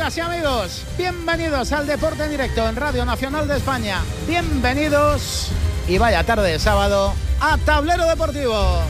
Amigas y amigos, bienvenidos al Deporte en Directo en Radio Nacional de España. Bienvenidos, y vaya tarde de sábado, a Tablero Deportivo.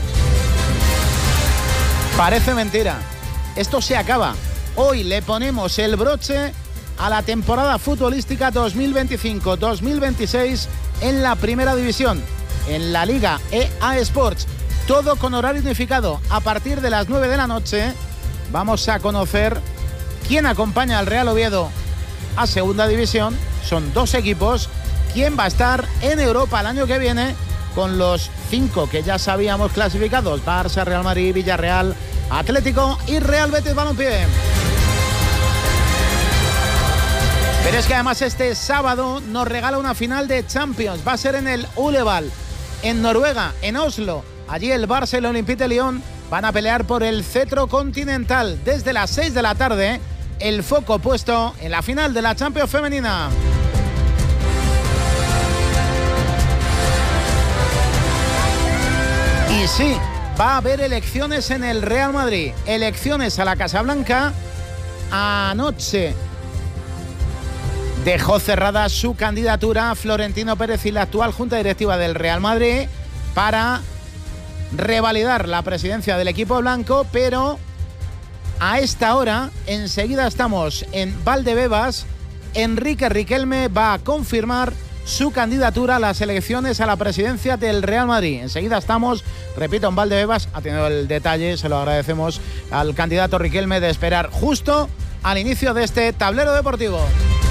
Parece mentira, esto se acaba. Hoy le ponemos el broche a la temporada futbolística 2025-2026 en la Primera División, en la Liga EA Sports. Todo con horario unificado. A partir de las 9 de la noche vamos a conocer quién acompaña al Real Oviedo a Segunda División. Son 2 equipos. Quién va a estar en Europa el año que viene con los 5 que ya sabíamos clasificados: Barça, Real Madrid, Villarreal, Atlético y Real Betis Balompié. Pero es que además este sábado nos regala una final de Champions. Va a ser en el Uleval, en Noruega, en Oslo. Allí el Barça y el Olympique de Lyon van a pelear por el cetro continental. Desde las 6 de la tarde, el foco puesto en la final de la Champions femenina. Y sí, va a haber elecciones en el Real Madrid. Elecciones a la Casa Blanca. Anoche dejó cerrada su candidatura Florentino Pérez y la actual Junta Directiva del Real Madrid para revalidar la presidencia del equipo blanco, pero a esta hora, enseguida estamos en Valdebebas, Enrique Riquelme va a confirmar su candidatura a las elecciones a la presidencia del Real Madrid. Enseguida estamos, repito, en Valdebebas. Ha tenido el detalle, se lo agradecemos al candidato Riquelme, de esperar justo al inicio de este Tablero Deportivo.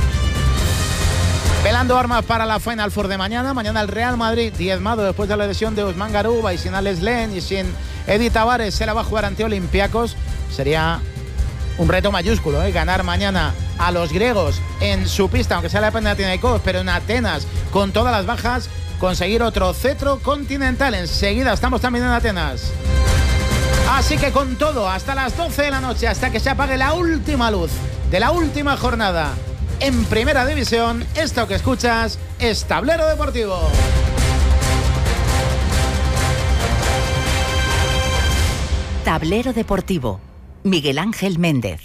Pelando armas para la Final Four de mañana. Mañana el Real Madrid, diezmado después de la lesión de Ousmane Garuba y sin Alex Len y sin Edi Tavares, se la va a jugar ante Olympiacos. Sería un reto mayúsculo, ganar mañana a los griegos en su pista, aunque sea la Panathinaikos, pero en Atenas, con todas las bajas, conseguir otro cetro continental. Enseguida estamos también en Atenas. Así que con todo, hasta las 12 de la noche, hasta que se apague la última luz de la última jornada en Primera División, esto que escuchas es Tablero Deportivo. Tablero Deportivo. Miguel Ángel Méndez.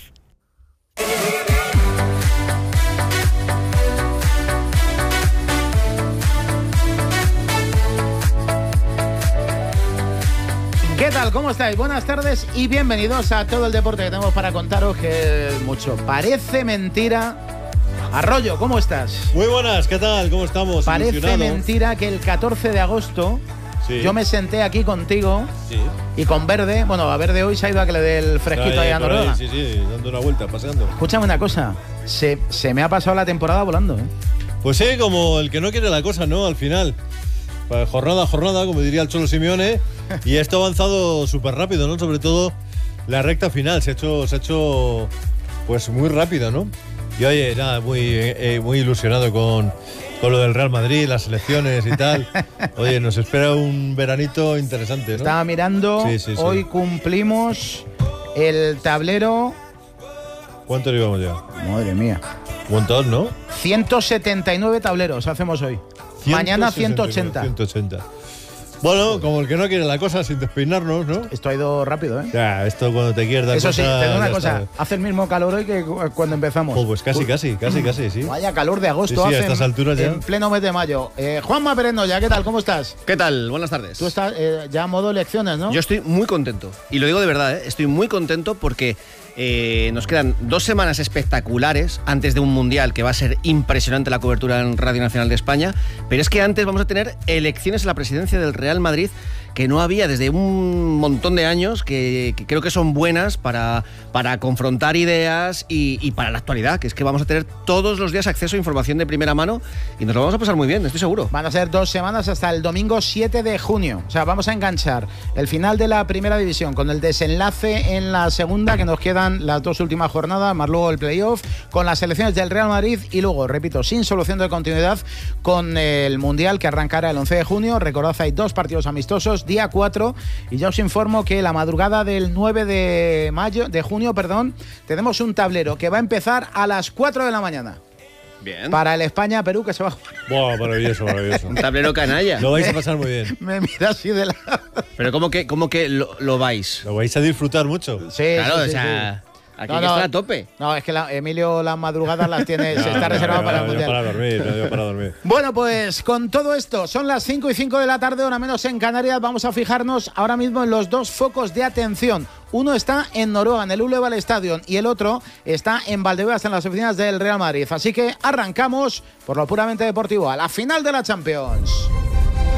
¿Qué tal? ¿Cómo estáis? Buenas tardes y bienvenidos a todo el deporte que tenemos para contaros, que es mucho. Parece mentira. Arroyo, ¿cómo estás? Muy buenas, ¿qué tal? ¿Cómo estamos? Parece mentira que el 14 de agosto yo me senté aquí contigo y con Verde. Bueno, a Verde hoy se ha ido a que le dé el fresquito ahí a Noruega. Sí, dando una vuelta, paseando. Escúchame una cosa, se me ha pasado la temporada volando, ¿eh? Pues sí, como el que no quiere la cosa, ¿no? Al final. Pues jornada a jornada, como diría el Cholo Simeone. Y esto ha avanzado súper rápido, ¿no? Sobre todo la recta final. Se ha hecho pues muy rápido, ¿no? Y oye, nada, muy ilusionado con lo del Real Madrid, las selecciones y tal. Oye, nos espera un veranito interesante, ¿no? Estaba mirando, sí. Hoy cumplimos el tablero. ¿Cuánto llevamos ya? Madre mía. Un montón, ¿no? 179 tableros hacemos hoy. Mañana 180. 180. Bueno, como el que no quiere la cosa, sin despeinarnos, ¿no? Esto ha ido rápido, ¿eh? Ya, esto cuando te quieres dar Eso cosa, sí, te digo una cosa. está. Hace el mismo calor hoy que cuando empezamos. Oh, pues casi, sí. Vaya calor de agosto Sí, hace a estas alturas ya. en pleno mes de mayo. Juanma Perenoya, ¿qué tal? ¿Cómo estás? ¿Qué tal? Buenas tardes. Tú estás ya a modo elecciones, ¿no? Yo estoy muy contento. Y lo digo de verdad, ¿eh? Estoy muy contento porque nos quedan 2 semanas espectaculares antes de un mundial que va a ser impresionante la cobertura en Radio Nacional de España. Pero es que antes vamos a tener elecciones a la presidencia del Real Madrid, que no había desde un montón de años, que creo que son buenas para confrontar ideas y para la actualidad, que es que vamos a tener todos los días acceso a información de primera mano y nos lo vamos a pasar muy bien, estoy seguro. Van a ser 2 semanas hasta el domingo 7 de junio. O sea, vamos a enganchar el final de la Primera División con el desenlace en la Segunda, que nos quedan las 2 últimas jornadas, más luego el playoff, con las selecciones del Real Madrid y luego, repito, sin solución de continuidad, con el Mundial que arrancará el 11 de junio. Recordad, hay 2 partidos amistosos, día 4, y ya os informo que la madrugada del 9 de junio, tenemos un tablero que va a empezar a las 4 de la mañana. Bien. Para el España-Perú, que se va a jugar. Buah, maravilloso. Un tablero canalla. Lo vais a pasar muy bien. Me mira así de lado. Pero ¿cómo que lo vais? Lo vais a disfrutar mucho. Sí, Claro, sí, o sea... sí. Aquí hay que estar a tope. No, es que Emilio las madrugadas las tiene, se está reservado para el Mundial. Para dormir. Bueno, pues con todo esto, son las 5:05 de la tarde, hora menos en Canarias. Vamos a fijarnos ahora mismo en los dos focos de atención. Uno está en Noruega, en el Uleval Stadium, y el otro está en Valdebebas, en las oficinas del Real Madrid. Así que arrancamos por lo puramente deportivo, a la final de la Champions.